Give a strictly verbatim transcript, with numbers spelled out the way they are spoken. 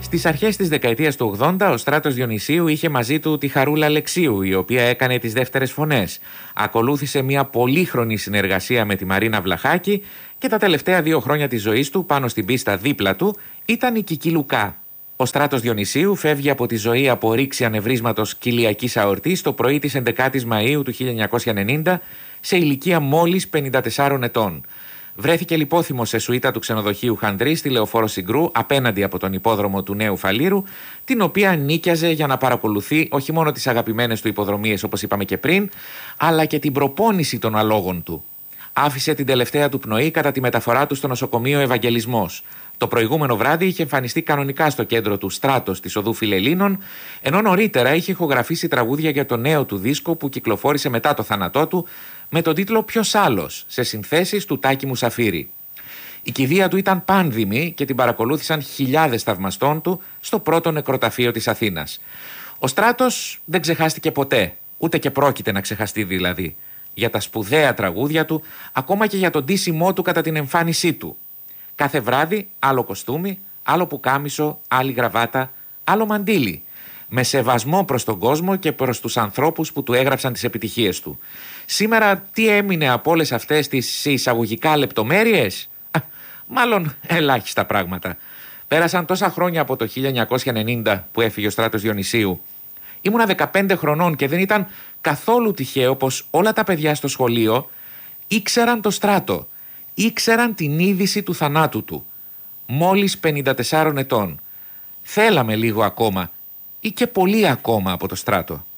Στις αρχές της δεκαετίας του ογδόντα, ο Στράτος Διονυσίου είχε μαζί του τη Χαρούλα Αλεξίου, η οποία έκανε τις δεύτερες φωνές. Ακολούθησε μια πολύχρονη συνεργασία με τη Μαρίνα Βλαχάκη και τα τελευταία δύο χρόνια της ζωής του, πάνω στην πίστα δίπλα του, ήταν η Κική Λουκά. Ο Στράτος Διονυσίου φεύγει από τη ζωή από ρήξη ανευρίσματος κοιλιακής αορτής το πρωί της έντεκα Μαΐου του χίλια εννιακόσια ενενήντα σε ηλικία μόλις πενήντα τεσσάρων ετών. Βρέθηκε λιπόθυμος σε σουίτα του ξενοδοχείου Χανδρή στη Λεωφόρο Συγκρού, απέναντι από τον υπόδρομο του Νέου Φαλήρου, την οποία νίκιαζε για να παρακολουθεί όχι μόνο τις αγαπημένες του υποδρομίες όπως είπαμε και πριν, αλλά και την προπόνηση των αλόγων του. Άφησε την τελευταία του πνοή κατά τη μεταφορά του στο νοσοκομείο Ευαγγελισμός. Το προηγούμενο βράδυ είχε εμφανιστεί κανονικά στο κέντρο του Στράτος της Οδού Φιλελλήνων, ενώ νωρίτερα είχε ηχογραφήσει τραγούδια για το νέο του δίσκο που κυκλοφόρησε μετά το θάνατό του, με τον τίτλο «Ποιος άλλος», σε συνθέσεις του Τάκη Μουσαφίρη. Η κηδεία του ήταν πάνδημη και την παρακολούθησαν χιλιάδες θαυμαστών του στο πρώτο νεκροταφείο της Αθήνας. Ο Στράτος δεν ξεχάστηκε ποτέ, ούτε και πρόκειται να ξεχαστεί δηλαδή, για τα σπουδαία τραγούδια του, ακόμα και για τον ντύσιμό του κατά την εμφάνισή του. Κάθε βράδυ άλλο κοστούμι, άλλο πουκάμισο, άλλη γραβάτα, άλλο μαντίλι. Με σεβασμό προς τον κόσμο και προς τους ανθρώπους που του έγραψαν τις επιτυχίες του. Σήμερα τι έμεινε από όλες αυτές τις εισαγωγικά λεπτομέρειες? Α, μάλλον ελάχιστα πράγματα. Πέρασαν τόσα χρόνια από το χίλια εννιακόσια ενενήντα που έφυγε ο Στράτος Διονυσίου. Ήμουνα δεκαπέντε χρονών και δεν ήταν καθόλου τυχαίο πως όλα τα παιδιά στο σχολείο ήξεραν το Στράτο. Ήξεραν την είδηση του θανάτου του. Μόλις πενήντα τεσσάρων ετών. Θέλαμε λίγο ακόμα ή και πολύ ακόμα από το Στράτο.